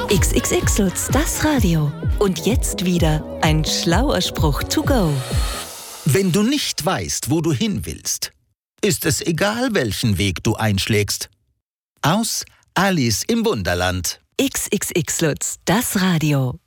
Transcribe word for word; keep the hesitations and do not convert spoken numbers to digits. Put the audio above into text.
X X X Lutz, das Radio. Und jetzt wieder ein schlauer Spruch to go. Wenn du nicht weißt, wo du hin willst, ist es egal, welchen Weg du einschlägst. Aus Alice im Wunderland. X X X Lutz, das Radio.